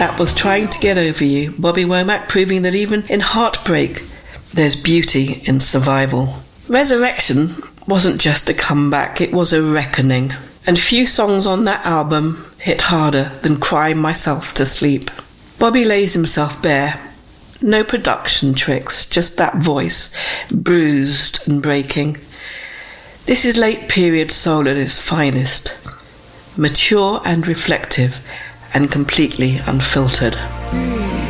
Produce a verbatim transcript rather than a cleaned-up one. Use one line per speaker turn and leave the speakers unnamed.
That was Trying to Get Over You, Bobby Womack proving that even in heartbreak, there's beauty in survival. Resurrection wasn't just a comeback, it was a reckoning. And few songs on that album hit harder than Crying Myself to Sleep. Bobby lays himself bare. No production tricks, just that voice, bruised and breaking. This is late period soul at its finest. Mature and reflective and completely unfiltered.